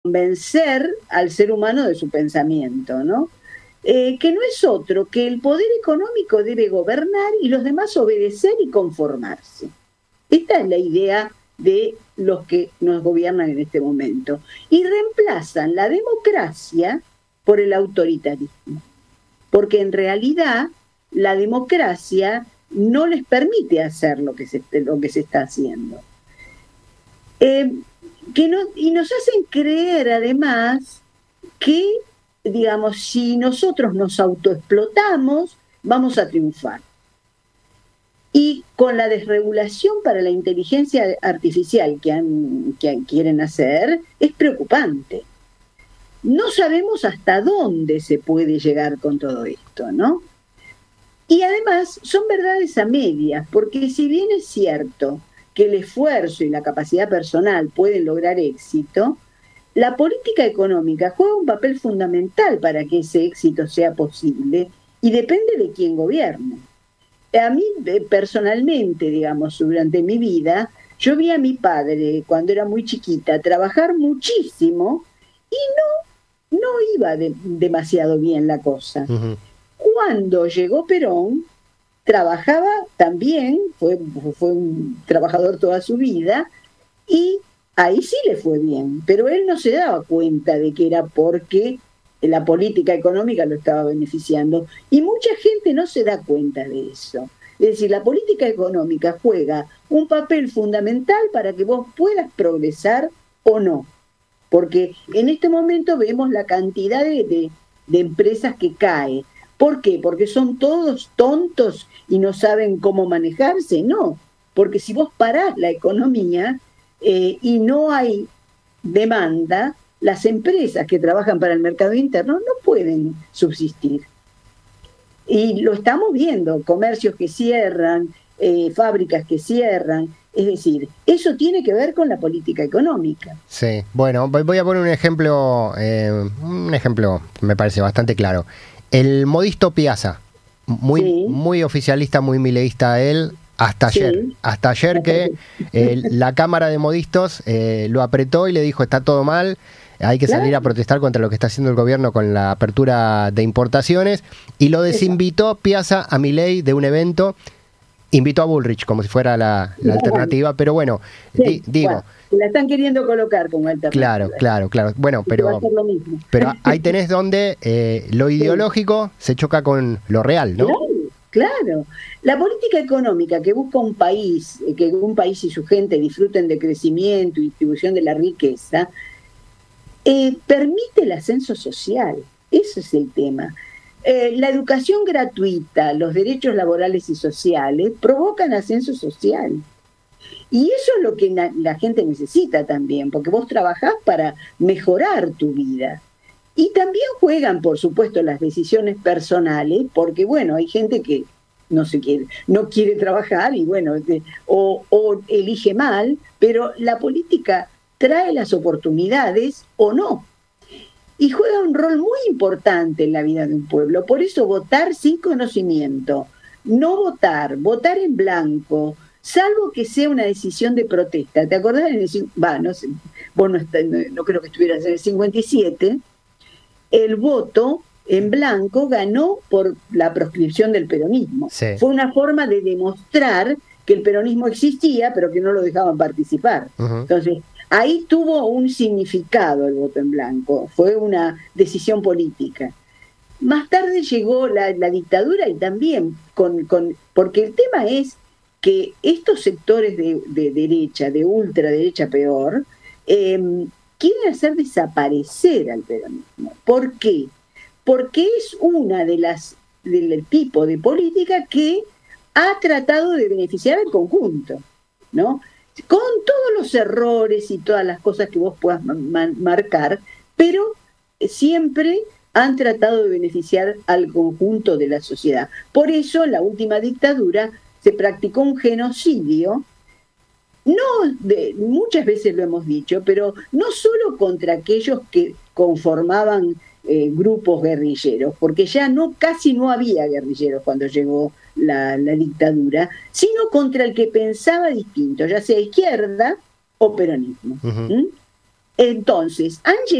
convencer al ser humano de su pensamiento, ¿no? Que no es otro que el poder económico debe gobernar y los demás obedecer y conformarse. Esta es la idea de los que nos gobiernan en este momento. Y reemplazan la democracia por el autoritarismo. Porque en realidad la democracia no les permite hacer lo que se está haciendo. Y nos hacen creer además que, digamos, si nosotros nos autoexplotamos, vamos a triunfar. Y con la desregulación para la inteligencia artificial que quieren hacer, es preocupante. No sabemos hasta dónde se puede llegar con todo esto, ¿no? Y además son verdades a medias, porque si bien es cierto que el esfuerzo y la capacidad personal pueden lograr éxito, la política económica juega un papel fundamental para que ese éxito sea posible y depende de quién gobierne. A mí personalmente, digamos, durante mi vida, yo vi a mi padre cuando era muy chiquita trabajar muchísimo y no iba demasiado bien la cosa. Uh-huh. Cuando llegó Perón, trabajaba también, fue un trabajador toda su vida, y ahí sí le fue bien, pero él no se daba cuenta de que era porque la política económica lo estaba beneficiando, y mucha gente no se da cuenta de eso. Es decir, la política económica juega un papel fundamental para que vos puedas progresar o no. Porque en este momento vemos la cantidad de empresas que caen. ¿Por qué? ¿Porque son todos tontos y no saben cómo manejarse? No, porque si vos parás la economía y no hay demanda, las empresas que trabajan para el mercado interno no pueden subsistir. Y lo estamos viendo, comercios que cierran, fábricas que cierran. Es decir, eso tiene que ver con la política económica. Sí, bueno, voy a poner un ejemplo que me parece bastante claro. El modisto Piazza, muy oficialista, muy mileísta él, hasta ayer que la Cámara de Modistos lo apretó y le dijo está todo mal, hay que salir a protestar contra lo que está haciendo el gobierno con la apertura de importaciones, y lo desinvitó Piazza a Milei de un evento. Invitó a Bullrich como si fuera la alternativa, pero bueno, digo... La están queriendo colocar como alternativa. Claro. Bueno, pero ahí tenés donde lo ideológico se choca con lo real, ¿no? Claro. La política económica que busca un país, que un país y su gente disfruten de crecimiento y distribución de la riqueza, permite el ascenso social. Ese es el tema. La educación gratuita, los derechos laborales y sociales provocan ascenso social. Y eso es lo que la gente necesita también, porque vos trabajás para mejorar tu vida. Y también juegan, por supuesto, las decisiones personales, porque bueno, hay gente que no quiere trabajar y bueno, o elige mal, pero la política trae las oportunidades o no. Y juega un rol muy importante en la vida de un pueblo. Por eso votar sin conocimiento, no votar en blanco, salvo que sea una decisión de protesta. ¿Te acordás? No sé, vos no creo que estuvieras en el 57. El voto en blanco ganó por la proscripción del peronismo. Sí. Fue una forma de demostrar que el peronismo existía, pero que no lo dejaban participar. Uh-huh. Entonces, ahí tuvo un significado el voto en blanco, fue una decisión política. Más tarde llegó la dictadura y también, porque el tema es que estos sectores de derecha, de ultraderecha peor, quieren hacer desaparecer al peronismo. ¿Por qué? Porque es una del tipo de política que ha tratado de beneficiar al conjunto, ¿no? Con todos los errores y todas las cosas que vos puedas marcar, pero siempre han tratado de beneficiar al conjunto de la sociedad. Por eso, en la última dictadura se practicó un genocidio, muchas veces lo hemos dicho, pero no solo contra aquellos que conformaban grupos guerrilleros, porque ya casi no había guerrilleros cuando llegó la dictadura, sino contra el que pensaba distinto, ya sea izquierda o peronismo. Uh-huh. Entonces, han llegado